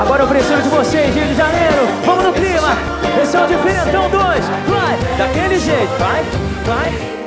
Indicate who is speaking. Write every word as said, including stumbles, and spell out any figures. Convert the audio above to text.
Speaker 1: Agora eu preciso de vocês, Rio de Janeiro. Vamos no clima. Esse é o Diferentão dois. Vai, daquele jeito. Vai, vai.